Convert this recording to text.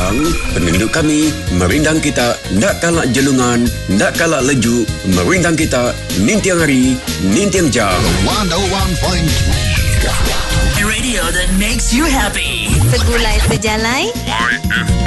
Yang penduduk kami merindang kita nak kalak jelungan, nak kalak leju, merindang kita nintiang hari, nintiang jam. 101.3 Radio that makes you happy. Segulai sejalai